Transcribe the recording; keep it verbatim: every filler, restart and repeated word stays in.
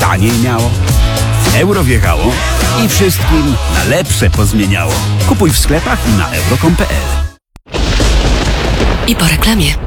taniej miało, w euro wjechało i wszystkim na lepsze pozmieniało. Kupuj w sklepach i na euro kropka com kropka pe el. I po reklamie.